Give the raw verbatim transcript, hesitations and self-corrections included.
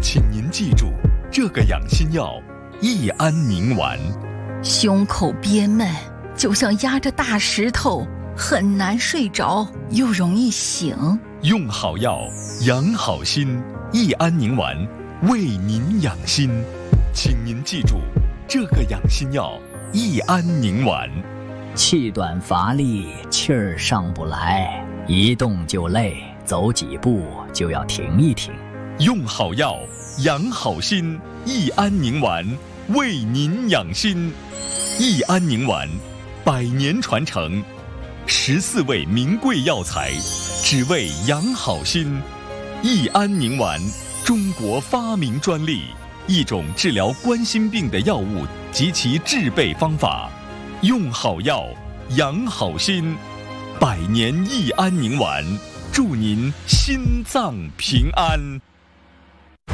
请您记住这个养心药益安宁丸。 胸口憋闷，就像压着大石头，很难睡着，又容易醒。 用好药，养好心，益安宁丸为您养心。请您记住这个养心药益安宁丸。 气短乏力，气儿上不来，一动就累，走几步就要停一停。 用好药，养好心，益安宁丸为您养心。益安宁丸，百年传承，十四味名贵药材，只为养好心。益安宁丸，中国发明专利，一种治疗冠心病的药物及其制备方法。用好药，养好心，百年益安宁丸，祝您心脏平安。